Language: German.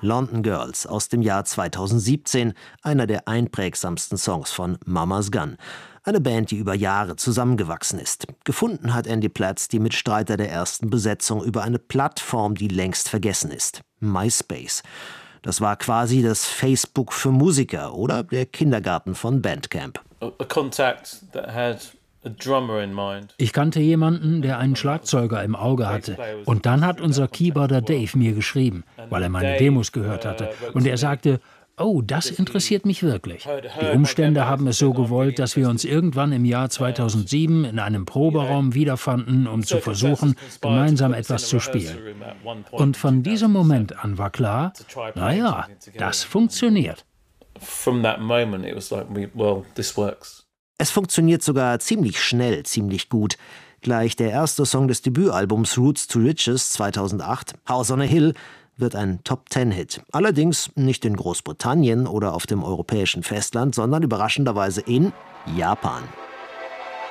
London Girls aus dem Jahr 2017, einer der einprägsamsten Songs von Mama's Gun. Eine Band, die über Jahre zusammengewachsen ist. Gefunden hat Andy Platz die Mitstreiter der ersten Besetzung über eine Plattform, die längst vergessen ist: MySpace. Das war quasi das Facebook für Musiker oder der Kindergarten von Bandcamp. Ich kannte jemanden, der einen Schlagzeuger im Auge hatte. Und dann hat unser Keyboarder Dave mir geschrieben, weil er meine Demos gehört hatte. Und er sagte: Oh, das interessiert mich wirklich. Die Umstände haben es so gewollt, dass wir uns irgendwann im Jahr 2007 in einem Proberaum wiederfanden, um zu versuchen, gemeinsam etwas zu spielen. Und von diesem Moment an war klar, naja, das funktioniert. Es funktioniert sogar ziemlich schnell, ziemlich gut. Gleich der erste Song des Debütalbums Roots to Riches 2008, House on a Hill, wird ein Top-10-Hit. Allerdings nicht in Großbritannien oder auf dem europäischen Festland, sondern überraschenderweise in Japan.